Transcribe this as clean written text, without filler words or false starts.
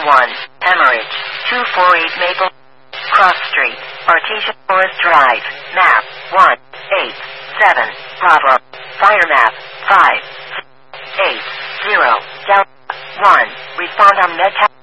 1, Hemorrhage, 248 Maple Cross Street, Artesia Forest Drive, map 187, Bravo, fire map 580, Delta 1, respond on Medtown.